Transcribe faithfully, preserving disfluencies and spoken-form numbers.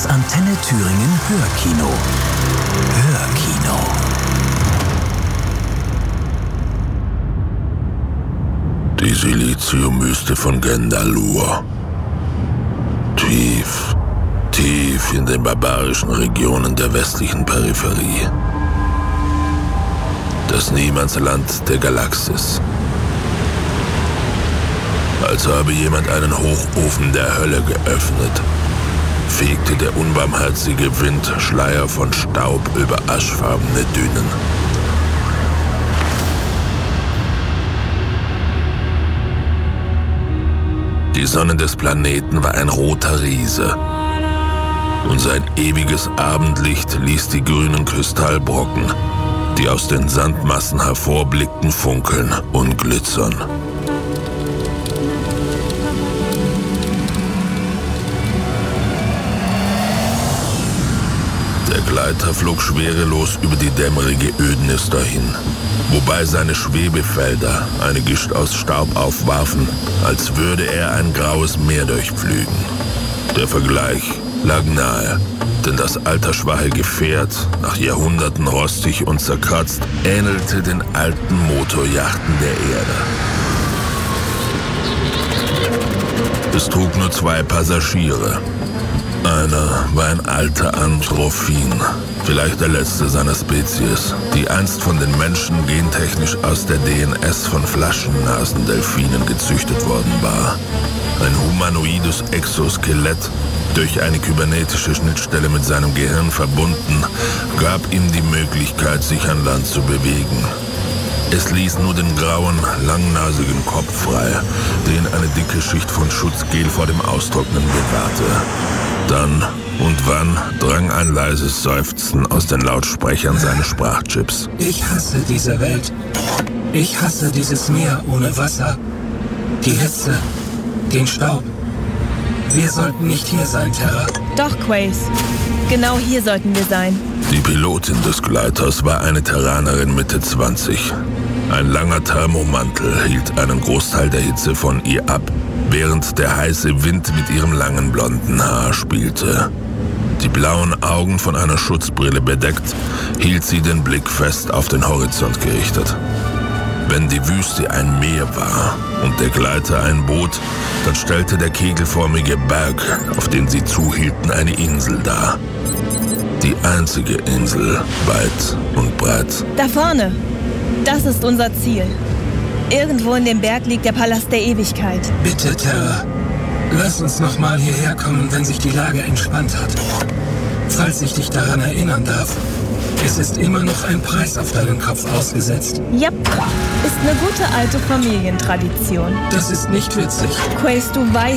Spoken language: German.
Das Antenne Thüringen Hörkino. Hörkino. Die Siliziumwüste von Gendalur. Tief, tief in den barbarischen Regionen der westlichen Peripherie. Das Niemandsland der Galaxis. Als habe jemand einen Hochofen der Hölle geöffnet, fegte der unbarmherzige Wind Schleier von Staub über aschfarbene Dünen. Die Sonne des Planeten war ein roter Riese, und sein ewiges Abendlicht ließ die grünen Kristallbrocken, die aus den Sandmassen hervorblickten, funkeln und glitzern. Der Gleiter flog schwerelos über die dämmerige Ödnis dahin, wobei seine Schwebefelder eine Gischt aus Staub aufwarfen, als würde er ein graues Meer durchpflügen. Der Vergleich lag nahe, denn das altersschwache Gefährt, nach Jahrhunderten rostig und zerkratzt, ähnelte den alten Motorjachten der Erde. Es trug nur zwei Passagiere. Einer war ein alter Anthrophin, vielleicht der letzte seiner Spezies, die einst von den Menschen gentechnisch aus der D N S von Flaschennasendelfinen gezüchtet worden war. Ein humanoides Exoskelett, durch eine kybernetische Schnittstelle mit seinem Gehirn verbunden, gab ihm die Möglichkeit, sich an Land zu bewegen. Es ließ nur den grauen, langnasigen Kopf frei, den eine dicke Schicht von Schutzgel vor dem Austrocknen bewahrte. Dann und wann drang ein leises Seufzen aus den Lautsprechern seines Sprachchips. Ich hasse diese Welt. Ich hasse dieses Meer ohne Wasser. Die Hitze, den Staub. Wir sollten nicht hier sein, Terra. Doch, Quace. Genau hier sollten wir sein. Die Pilotin des Gleiters war eine Terranerin Mitte zwanzig. Ein langer Thermomantel hielt einen Großteil der Hitze von ihr ab, während der heiße Wind mit ihrem langen blonden Haar spielte. Die blauen Augen von einer Schutzbrille bedeckt, hielt sie den Blick fest auf den Horizont gerichtet. Wenn die Wüste ein Meer war und der Gleiter ein Boot, dann stellte der kegelförmige Berg, auf den sie zuhielten, eine Insel dar. Die einzige Insel, weit und breit. Da vorne. Das ist unser Ziel. Irgendwo in dem Berg liegt der Palast der Ewigkeit. Bitte, Terra. Lass uns noch mal hierher kommen, wenn sich die Lage entspannt hat. Falls ich dich daran erinnern darf, es ist immer noch ein Preis auf deinen Kopf ausgesetzt. Yep, ist eine gute alte Familientradition. Das ist nicht witzig. Quace, du weißt,